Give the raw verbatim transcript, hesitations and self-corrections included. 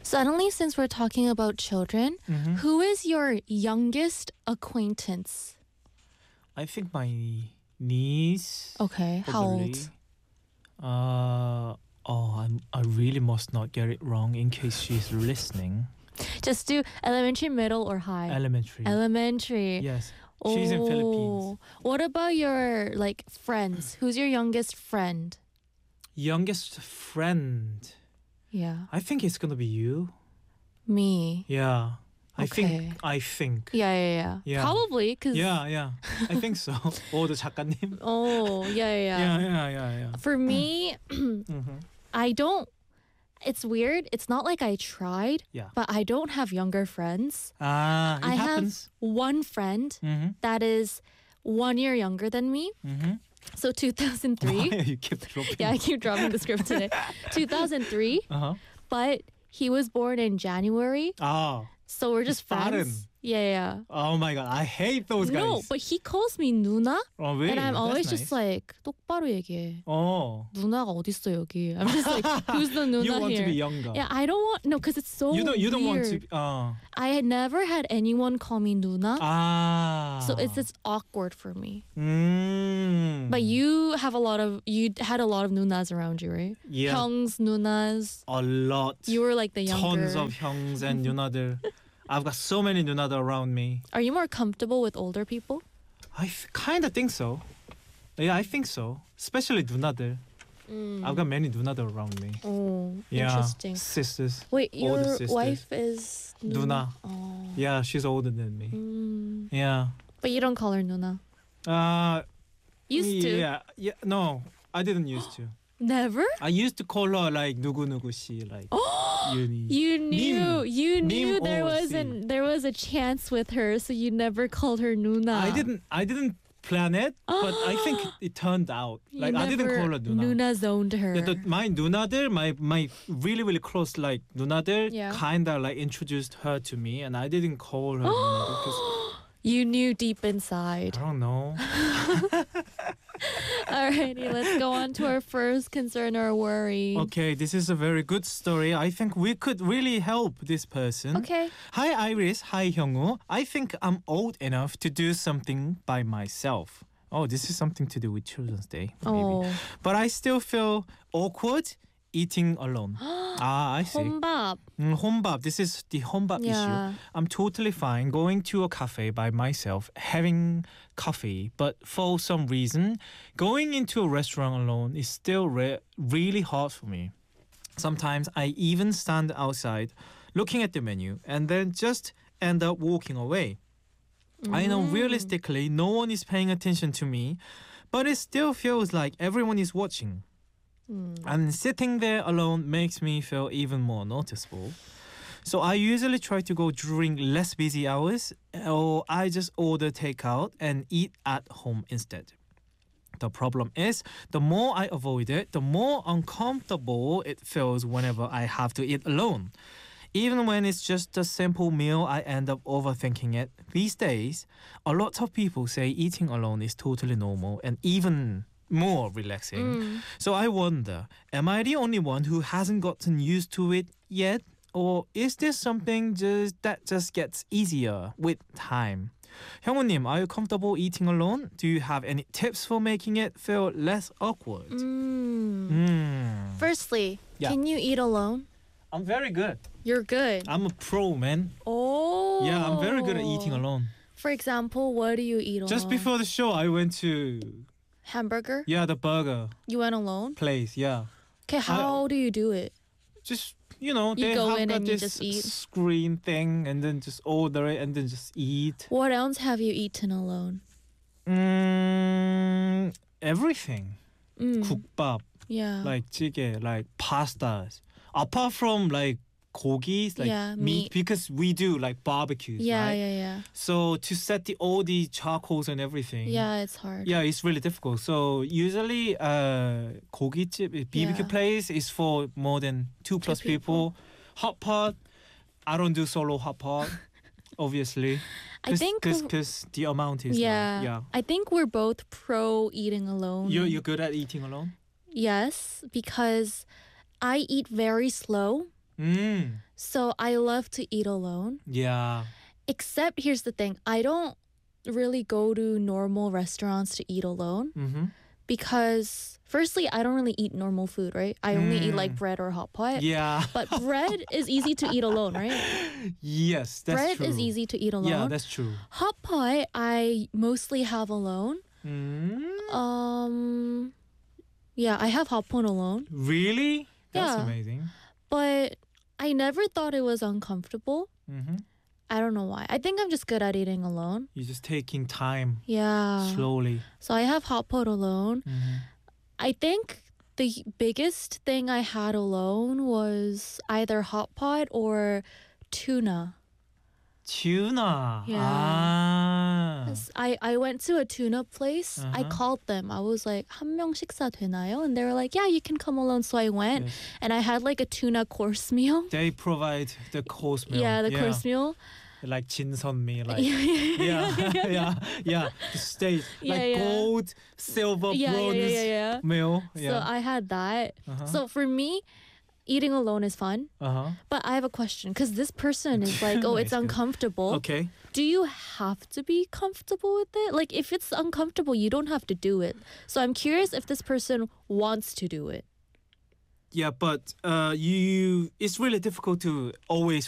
Suddenly, since we're talking about children, Mhm. who is your youngest acquaintance? I think my niece. Okay, how Probably. old? Uh oh, I'm, I really must not get it wrong in case she's listening. Just do elementary, middle, or high. Elementary. Elementary. Yes, she's in Philippines. Oh. What about your like friends? Who's your youngest friend? Youngest friend. Yeah, I think it's gonna be you. me. Yeah. I Okay. think. I think. Yeah, yeah, yeah. Yeah. Probably because. Yeah, yeah. I think so. Oh, the 작가님. Oh, yeah, yeah, yeah. Yeah, yeah, yeah, yeah. For me, Mm-hmm. I don't. It's weird. It's not like I tried, Yeah. but I don't have younger friends. Ah, it I happens. have one friend Mm-hmm. that is one year younger than me. Mm-hmm. So two thousand three. Why you keep dropping? Yeah, I keep dropping the script today. two thousand three, Uh-huh. but he was born in January. Oh. So we're just He's foreign. friends. Yeah, yeah. Oh my god, I hate those guys. No, but he calls me 누나, oh, really? and I'm That's always nice. just like 똑바로 얘기해. Oh. 누나가 어딨어 여기? I'm just like, who's the 누나 You want here? to be younger. Yeah, I don't want no, because it's so You don't. You don't want weird. to. Be, uh, I had never had anyone call me 누나, ah. so it's it's awkward for me. Mm. But you have a lot of you had a lot of 누나s around you, right? Yeah. 형's 누나s. A lot. You were like the younger. Tons of 형s and 누나들. I've got so many 누나들 around me. Are you more comfortable with older people? I kind of think so. Yeah, I think so. Especially 누나들. Mm. I've got many 누나들 around me. Oh, Yeah. interesting. Sisters. Wait, older your sisters. wife is 누나. Oh. Yeah, she's older than me. Mm. Yeah. But you don't call her 누나. Uh, Used to. Yeah. Yeah. No, I didn't used to. Never? I used to call her like 누구 누구 씨, like Uni. You knew, you knew 님 there or was 씨. an there was a chance with her, so you never called her Nuna. I didn't. I didn't plan it, but I think it turned out. You Like I didn't never call her 누나. Nuna zoned her. Yeah, the, my 누나들, my my really really close like 누나들, Yeah. kinda like introduced her to me, and I didn't call her 누나 because You knew deep I inside. don't know. Alrighty, let's go on to our first concern or worry. Okay, this is a very good story. I think we could really help this person. Okay. Hi Iris, hi Hyungwoo. I think I'm old enough to do something by myself. Oh, this is something to do with Children's Day, maybe. Oh. But I still feel awkward eating alone. ah, I see. 혼밥. Mm, 혼밥. This is the 혼밥 Yeah. issue. I'm totally fine going to a cafe by myself, having coffee. But for some reason, going into a restaurant alone is still re- really hard for me. Sometimes I even stand outside looking at the menu and then just end up walking away. I know Mm. realistically no one is paying attention to me, but it still feels like everyone is watching. Mm. And sitting there alone makes me feel even more noticeable. So I usually try to go during less busy hours, or I just order takeout and eat at home instead. The problem is, the more I avoid it, the more uncomfortable it feels whenever I have to eat alone. Even when it's just a simple meal, I end up overthinking it. These days, a lot of people say eating alone is totally normal and even more relaxing. Mm. So I wonder, am I the only one who hasn't gotten used to it yet? Or is this something just that just gets easier with time? 형우님, are you comfortable eating alone? Do you have any tips for making it feel less awkward? Mm. Mm. Firstly, Yeah. can you eat alone? I'm very good. You're good. I'm a pro, man. Oh. Yeah, I'm very good at eating alone. For example, what do you eat alone? Just before the show, I went to, Hamburger? yeah, the burger You went alone? place, yeah. Okay, how do you do it? Just, you know, You they go have in got and you this just eat? screen thing and then just order it and then just eat. What else have you eaten alone? Mm, everything. Mm. 국밥, Yeah. like 찌개, like pastas. Apart from like 고기's, like Yeah, meat, meat. because we do like barbecues, yeah, right? yeah, yeah. So to set the all the charcoals and everything. Yeah, it's hard. Yeah, it's really difficult. So usually, uh, 고깃집, B B Q Yeah. place is for more than two plus people. people. Hot pot, I don't do solo hot pot, obviously. I think because the amount is yeah. low. yeah. I think we're both pro eating alone. You're you're good at eating alone. Yes, because I eat very slow Mm. So I love to eat alone. Yeah. Except here's the thing. I don't really go to normal restaurants to eat alone Mm-hmm. because firstly, I don't really eat normal food, right? I only eat like Mm. bread or hot pot. Yeah. But bread is easy to eat alone, right? Yes, that's bread true. is easy to eat alone. Yeah, that's true. Hot pot I mostly have alone. Mm. Um yeah, I have hot pot alone. Really? That's Yeah. amazing. But I never thought it was uncomfortable. Mm-hmm. I don't know why. I think I'm just good at eating alone. You're just taking time Yeah. slowly. So I have hot pot alone. Mm-hmm. I think the biggest thing I had alone was either hot pot or tuna. Tuna. Yeah. Ah. 'Cause I, I went to a tuna place. I Uh-huh. called them. I was like, 한 명 식사 되나요? And they were like, yeah, you can come alone. So I went Yes. and I had like a tuna course meal. They provide the course meal. Yeah, the course meal. Like 진선미, like yeah, yeah, yeah, yeah. The state, Yeah, like yeah. gold, silver, yeah, bronze yeah, yeah, yeah. meal. So Yeah. I had that. uh-huh. So for me, eating alone is fun. uh-huh. But I have a question because this person is like, oh, it's Nice, good. uncomfortable. Okay. Do you have to be comfortable with it? Like, if it's uncomfortable, you don't have to do it. So I'm curious if this person wants to do it. Yeah, but uh, you it's really difficult to always